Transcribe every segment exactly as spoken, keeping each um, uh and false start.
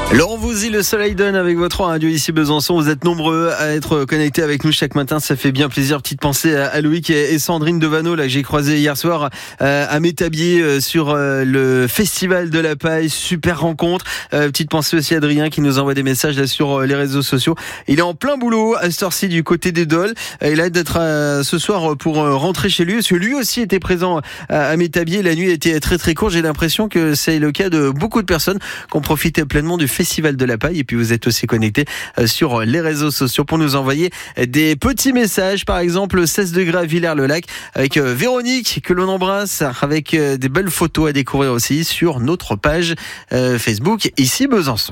Laurent Voulzy, le soleil donne avec votre radio ici Besançon. Vous êtes nombreux à être connectés avec nous chaque matin. Ça fait bien plaisir. Petite pensée à Loïc et Sandrine Devano, là, que j'ai croisé hier soir à Métabier sur le Festival de la Paille. Super rencontre. Petite pensée aussi à Adrien qui nous envoie des messages là sur les réseaux sociaux. Il est en plein boulot à cette heure-ci du côté des Dôles. Il a hâte d'être ce soir pour rentrer chez lui. Parce que lui aussi était présent à Métabier. La nuit était très très courte. J'ai l'impression que c'est le cas de beaucoup de personnes qui ont profité pleinement du Festival de la Paille. Et puis vous êtes aussi connectés sur les réseaux sociaux pour nous envoyer des petits messages. Par exemple, seize degrés à Villers-le-Lac avec Véronique que l'on embrasse, avec des belles photos à découvrir aussi sur notre page Facebook ici Besançon.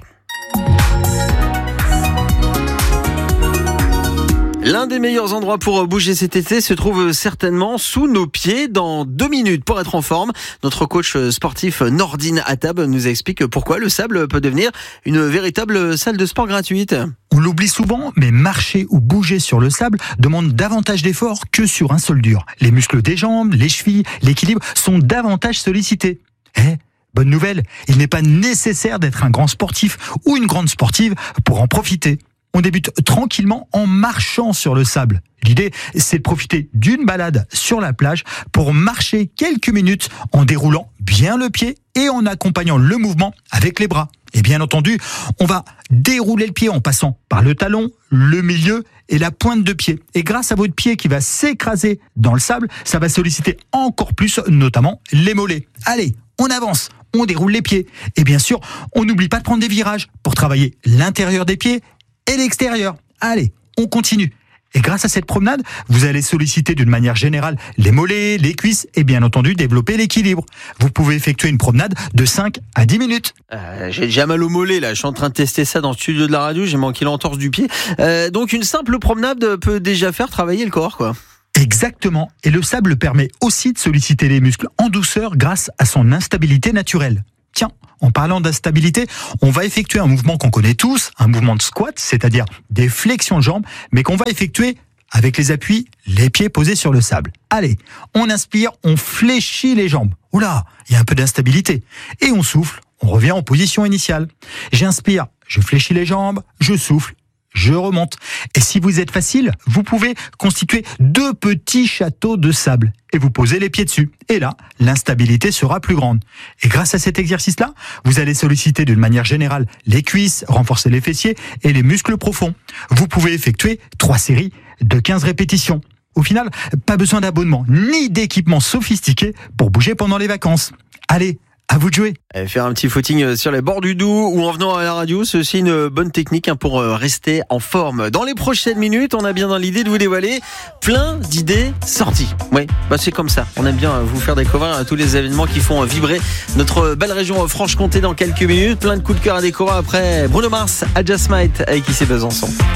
L'un des meilleurs endroits pour bouger cet été se trouve certainement sous nos pieds. Dans deux minutes, pour être en forme, notre coach sportif Nordine Attab nous explique pourquoi le sable peut devenir une véritable salle de sport gratuite. On l'oublie souvent, mais marcher ou bouger sur le sable demande davantage d'efforts que sur un sol dur. Les muscles des jambes, les chevilles, l'équilibre sont davantage sollicités. Eh, bonne nouvelle, il n'est pas nécessaire d'être un grand sportif ou une grande sportive pour en profiter. On débute tranquillement en marchant sur le sable. L'idée, c'est de profiter d'une balade sur la plage pour marcher quelques minutes en déroulant bien le pied et en accompagnant le mouvement avec les bras. Et bien entendu, on va dérouler le pied en passant par le talon, le milieu et la pointe de pied. Et grâce à votre pied qui va s'écraser dans le sable, ça va solliciter encore plus, notamment les mollets. Allez, on avance, on déroule les pieds. Et bien sûr, on n'oublie pas de prendre des virages pour travailler l'intérieur des pieds et l'extérieur. Allez, on continue. Et grâce à cette promenade, vous allez solliciter d'une manière générale les mollets, les cuisses et bien entendu développer l'équilibre. Vous pouvez effectuer une promenade de cinq à dix minutes. Euh, j'ai déjà mal au mollet là, je suis en train de tester ça dans le studio de la radio, j'ai manqué l'entorse du pied. Euh, donc une simple promenade peut déjà faire travailler le corps, quoi. Exactement. Et le sable permet aussi de solliciter les muscles en douceur grâce à son instabilité naturelle. Tiens, en parlant d'instabilité, on va effectuer un mouvement qu'on connaît tous, un mouvement de squat, c'est-à-dire des flexions de jambes, mais qu'on va effectuer avec les appuis, les pieds posés sur le sable. Allez, on inspire, on fléchit les jambes. Oula, il y a un peu d'instabilité. Et on souffle, on revient en position initiale. J'inspire, je fléchis les jambes, je souffle, je remonte. Et si vous êtes facile, vous pouvez constituer deux petits châteaux de sable et vous posez les pieds dessus. Et là, l'instabilité sera plus grande. Et grâce à cet exercice-là, vous allez solliciter d'une manière générale les cuisses, renforcer les fessiers et les muscles profonds. Vous pouvez effectuer trois séries de quinze répétitions. Au final, pas besoin d'abonnement ni d'équipement sophistiqué pour bouger pendant les vacances. Allez, à vous de jouer. Faire un petit footing sur les bords du Doubs ou en venant à la radio, c'est aussi une bonne technique pour rester en forme. Dans les prochaines minutes, on a bien dans l'idée de vous dévoiler plein d'idées sorties. Oui, bah c'est comme ça. On aime bien vous faire découvrir tous les événements qui font vibrer notre belle région Franche-Comté dans quelques minutes. Plein de coups de cœur à découvrir après Bruno Mars, Adjust Might avec ici Besançon.